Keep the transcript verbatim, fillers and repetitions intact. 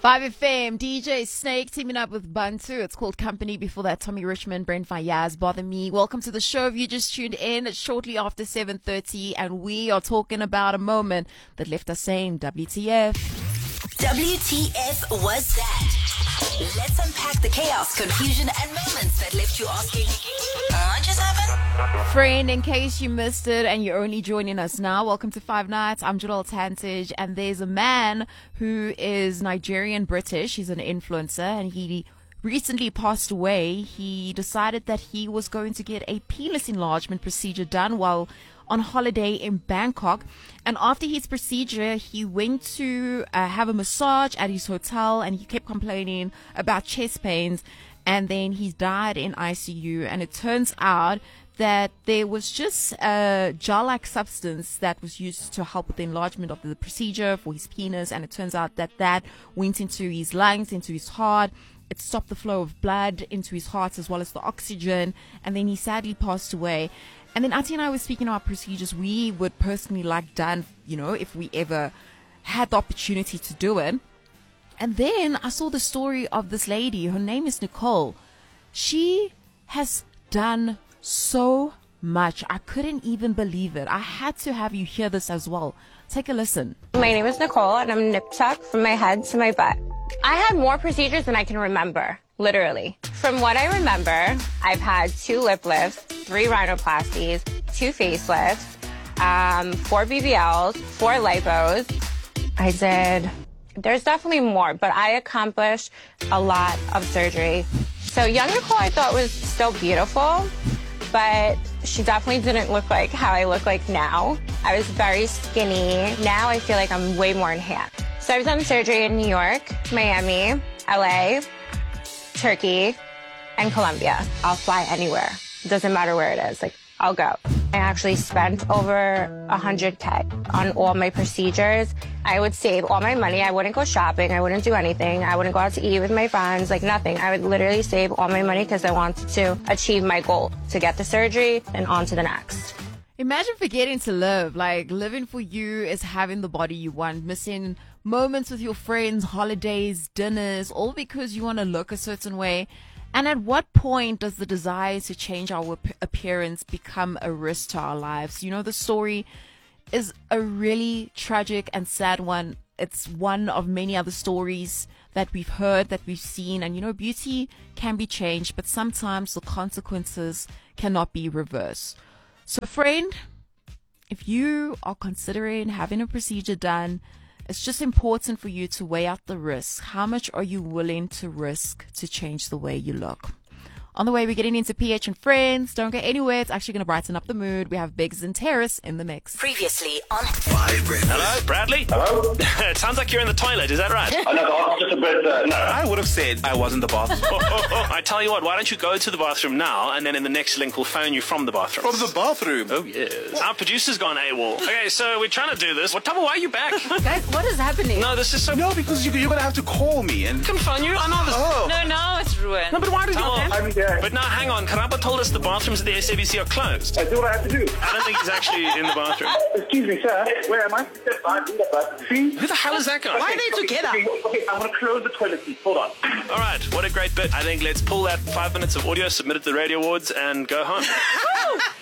five F M, D J Snake teaming up with Bantu. It's called Company. Before that, Tommy Richmond, Brent Fayaz, Bother Me. Welcome to the show. If you just tuned in, it's shortly after seven thirty, and we are talking about a moment that left us saying, W T F. W T F was that? Let's unpack the chaos, confusion, and moments that left you asking, what just happened? Friend, in case you missed it and you're only joining us now, welcome to Five Nights. I'm Joel Tantage, and there's a man who is Nigerian British. He's an influencer, and he recently passed away. He decided that he was going to get a penis enlargement procedure done while on holiday in Bangkok, and after his procedure he went to uh, have a massage at his hotel, and he kept complaining about chest pains, and then he died in I C U. And it turns out that there was just a gel-like substance that was used to help with the enlargement of the procedure for his penis, and it turns out that that went into his lungs, into his heart. It stopped the flow of blood into his heart as well as the oxygen, and then he sadly passed away. And then Ati and I were speaking about procedures we would personally like done, you know, if we ever had the opportunity to do it. And then I saw the story of this lady. Her name is Nicole. She has done so much. I couldn't even believe it. I had to have you hear this as well. Take a listen. My name is Nicole, and I'm nip tuck from my head to my butt. I had more procedures than I can remember, literally. From what I remember, I've had two lip lifts, three rhinoplasties, two facelifts, um, four B B Ls, four lipos. I did, there's definitely more, but I accomplished a lot of surgery. So young Nicole I thought was still beautiful, but she definitely didn't look like how I look like now. I was very skinny. Now I feel like I'm way more enhanced. So I've done surgery in New York, Miami, L A, Turkey, and Colombia. I'll fly anywhere. It doesn't matter where it is. Like, I'll go. I actually spent over one hundred K on all my procedures. I would save all my money. I wouldn't go shopping. I wouldn't do anything. I wouldn't go out to eat with my friends, like nothing. I would literally save all my money because I wanted to achieve my goal, to get the surgery and on to the next. Imagine forgetting to live. Like, living for you is having the body you want, missing moments with your friends, holidays, dinners, all because you want to look a certain way. And at what point does the desire to change our appearance become a risk to our lives? You know, the story is a really tragic and sad one. It's one of many other stories that we've heard, that we've seen. And, you know, beauty can be changed, but sometimes the consequences cannot be reversed. So, friend, if you are considering having a procedure done, it's just important for you to weigh out the risk. How much are you willing to risk to change the way you look? On the way, we're getting into P H and Friends. Don't go anywhere. It's actually going to brighten up the mood. We have Biggs and Terrace in the mix. Previously on Five Breakfast. Hello, Bradley? Hello? It sounds like you're in the toilet, is that right? Oh, no, no, just a bit, uh, no. I would have said I was in the bathroom. oh, oh, oh. I tell you what, why don't you go to the bathroom now, and then in the next link we'll phone you from the bathroom. From the bathroom? Oh, yes. Our producer's gone AWOL. Okay, so we're trying to do this. What time? Why are you back? Guys, what is happening? No, this is so... No, because you, you're going to have to call me and... I can phone you. I know this... Oh. No, no, it's ruined. No, but why did you... Oh, I'm there. But now, hang on. Karaba told us the bathrooms at the S A B C are closed. I do what I have to do. I don't think he's actually in the bathroom. Excuse me, sir. Where am I? See? Who the hell is that guy? Why are they together? Okay, okay, I'm going to close the toilet seat. Hold on. All right, what a great bit. I think let's pull that five minutes of audio, submit it to the Radio Awards, and go home.